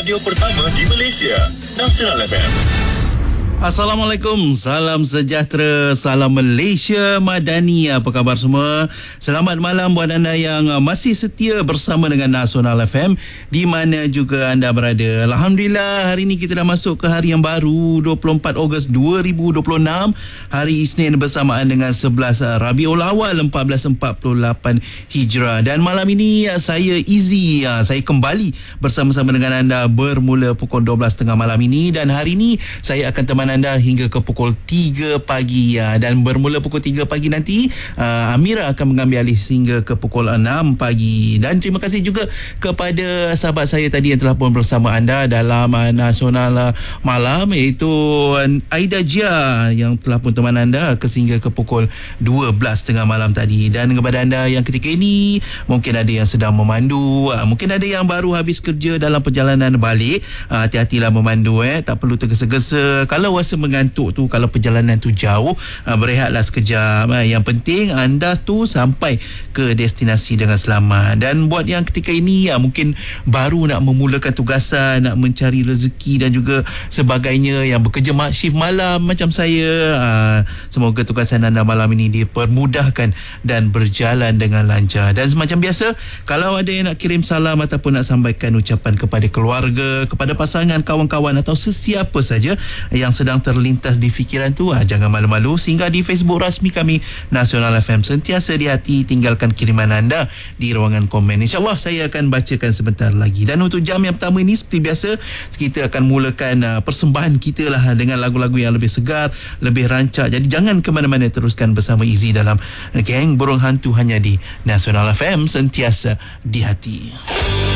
radio pertama di Malaysia, Nasional FM. Assalamualaikum, salam sejahtera, salam Malaysia Madani. Apa khabar semua? Selamat malam buat anda yang masih setia bersama dengan Nasional FM di mana juga anda berada. Alhamdulillah, hari ini kita dah masuk ke hari yang baru, 24 Ogos 2026, hari Isnin bersamaan dengan 11 Rabiul Awal 1448 Hijrah. Dan malam ini saya Izzy, saya kembali bersama-sama dengan anda bermula pukul 12.30 malam ini, dan hari ini saya akan temani anda hingga ke pukul 3 pagi dan bermula pukul 3 pagi nanti Amira akan mengambil alih hingga ke pukul 6 pagi. Dan terima kasih juga kepada sahabat saya tadi yang telah pun bersama anda dalam Nasional Malam, iaitu Aida Jia yang telah pun teman anda sehingga ke pukul 12.30 malam tadi. Dan kepada anda yang ketika ini mungkin ada yang sedang memandu, mungkin ada yang baru habis kerja dalam perjalanan balik, hati-hatilah memandu, tak perlu tergesa-gesa. Kalau rasa mengantuk tu, kalau perjalanan tu jauh, berehatlah sekejap. Yang penting anda tu sampai ke destinasi dengan selamat. Dan buat yang ketika ini mungkin baru nak memulakan tugasan, nak mencari rezeki dan juga sebagainya, yang bekerja shift malam macam saya, semoga tugasan anda malam ini dipermudahkan dan berjalan dengan lancar. Dan semacam biasa, kalau ada yang nak kirim salam ataupun nak sampaikan ucapan kepada keluarga, kepada pasangan, kawan-kawan atau sesiapa saja yang sedang terlintas di fikiran tu, jangan malu-malu, singgah di Facebook rasmi kami Nasional FM. Sentiasa di hati, tinggalkan kiriman anda di ruangan komen. InsyaAllah saya akan bacakan sebentar lagi. Dan untuk jam yang pertama ini, seperti biasa, kita akan mulakan persembahan kita lah dengan lagu-lagu yang lebih segar, lebih rancak. Jadi jangan ke mana-mana, teruskan bersama Izzy dalam Geng Burung Hantu hanya di Nasional FM, sentiasa di hati.